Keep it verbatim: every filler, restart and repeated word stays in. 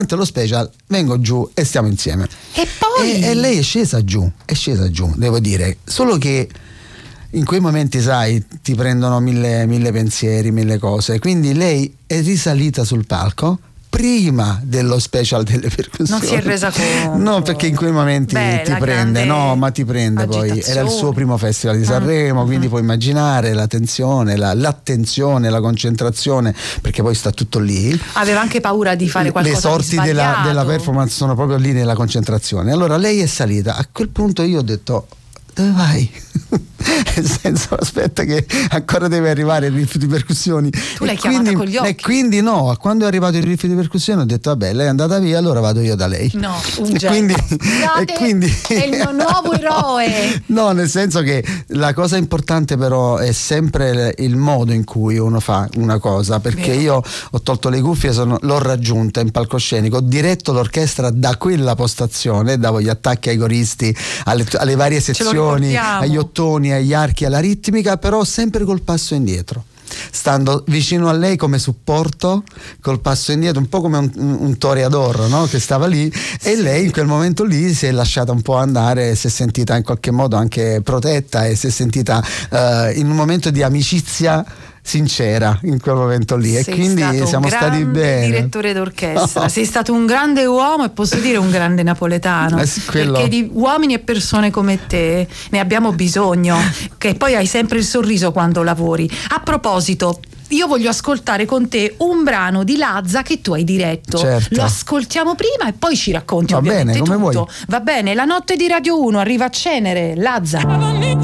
lo special vengo giù e stiamo insieme. E poi e, e lei è scesa giù, è scesa giù, devo dire, solo che in quei momenti, sai, ti prendono mille, mille pensieri, mille cose, quindi lei è risalita sul palco prima dello special delle percussioni. non si è resa conto. No, perché in quei momenti Beh, ti la prende, no, ma ti prende poi. agitazione. Era il suo primo festival di Sanremo, Mm. quindi puoi immaginare la tensione, la, l'attenzione, la concentrazione, perché poi sta tutto lì. Aveva anche paura di fare qualcosa Le sorti di della, sbagliato. della performance sono proprio lì nella concentrazione. Allora lei è salita, a quel punto io ho detto: dove vai? Nel senso, aspetta che ancora deve arrivare il riff di percussioni. Tu l'hai e chiamata quindi, con gli occhi. E quindi no, quando è arrivato il riff di percussioni ho detto: vabbè, lei è andata via, allora vado io da lei. No, un e genio. quindi, Scusate, e quindi è il mio nuovo eroe. No, nel senso che la cosa importante però è sempre il modo in cui uno fa una cosa, perché Vero. io ho tolto le cuffie, sono, l'ho raggiunta in palcoscenico, ho diretto l'orchestra da quella postazione, davo gli attacchi ai coristi, alle, alle varie sezioni, ricordiamo. agli ottoni, agli archi, alla ritmica, però sempre col passo indietro, stando vicino a lei come supporto, col passo indietro, un po' come un, un toreador, no? Che stava lì, e lei in quel momento lì si è lasciata un po' andare, si è sentita in qualche modo anche protetta e si è sentita uh, in un momento di amicizia sincera in quel momento lì. Sei e quindi stato siamo un stati grande bene. direttore d'orchestra, No. sei stato un grande uomo e posso dire un grande napoletano, Eh sì, quello. perché di uomini e persone come te ne abbiamo bisogno, che poi hai sempre il sorriso quando lavori. A proposito, io voglio ascoltare con te un brano di Lazza che tu hai diretto. Certo. Lo ascoltiamo prima e poi ci racconti Va ovviamente bene, come tutto. vuoi. Va bene, la notte di Radio uno arriva a Cenere, Lazza.